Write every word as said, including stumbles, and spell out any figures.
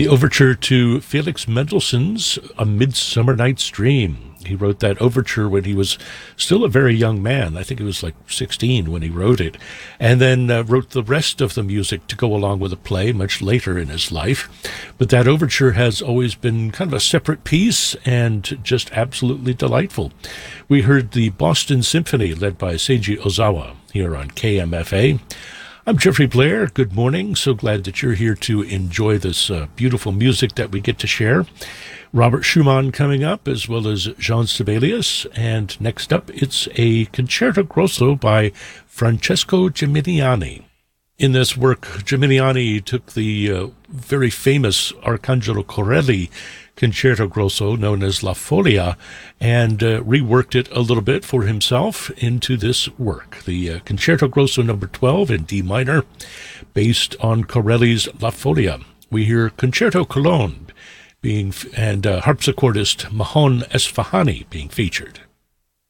The overture to Felix Mendelssohn's A Midsummer Night's Dream. He wrote that overture when he was still a very young man. I think he was like sixteen when he wrote it. And then uh, wrote the rest of the music to go along with the play much later in his life. But that overture has always been kind of a separate piece and just absolutely delightful. We heard the Boston Symphony led by Seiji Ozawa here on K M F A. I'm Jeffrey Blair. Good morning. So glad that you're here to enjoy this uh, beautiful music that we get to share. Robert Schumann coming up, as well as Jean Sibelius. And next up, it's a Concerto Grosso by Francesco Geminiani. In this work, Geminiani took the uh, very famous Arcangelo Corelli Concerto Grosso, known as La Folia, and uh, reworked it a little bit for himself into this work. The uh, Concerto Grosso number twelve in D minor, based on Corelli's La Folia. We hear Concerto Cologne being, and uh, harpsichordist Mahon Esfahani being featured.